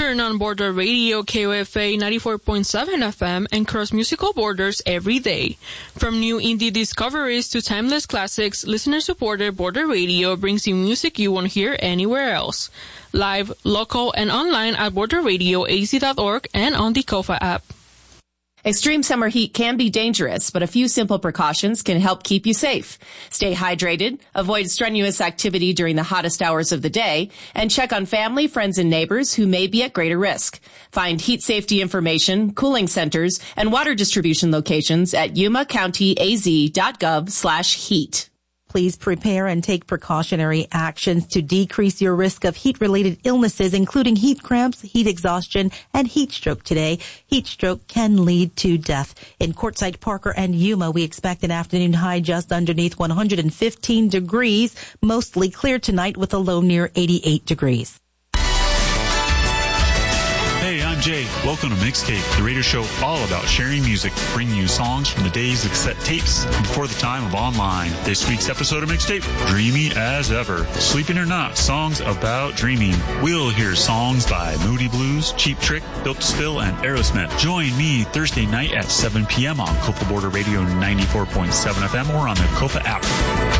Turn on Border Radio KOFA 94.7 FM and cross musical borders every day. From new indie discoveries to timeless classics, listener-supported Border Radio brings you music you won't hear anywhere else. Live, local, and online at borderradioaz.org and on the KOFA app. Extreme summer heat can be dangerous, but a few simple precautions can help keep you safe. Stay hydrated, avoid strenuous activity during the hottest hours of the day, and check on family, friends, and neighbors who may be at greater risk. Find heat safety information, cooling centers, and water distribution locations at yumacountyaz.gov/heat. Please prepare and take precautionary actions to decrease your risk of heat-related illnesses, including heat cramps, heat exhaustion, and heat stroke today. Heat stroke can lead to death. In Quartzsite, Parker, and Yuma, we expect an afternoon high just underneath 115 degrees, mostly clear tonight with a low near 88 degrees. Hey, I'm Jay. Welcome to Mixtape, the radio show all about sharing music, bringing you songs from the days of cassette tapes before the time of online. This week's episode of Mixtape, Dreamy as Ever. Sleeping or Not, songs about dreaming. We'll hear songs by Moody Blues, Cheap Trick, Built to Spill, and Aerosmith. Join me Thursday night at 7 p.m. on KOFA Border Radio 94.7 FM or on the KOFA app.